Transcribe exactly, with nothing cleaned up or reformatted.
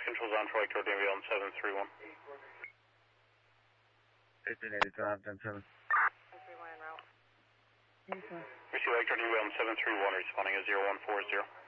controls on for Lake George Navy on seven three one. eighteen eighty-five, ten seven. seven three one en route. We see Lake George Navy on seven three one responding at zero one four zero.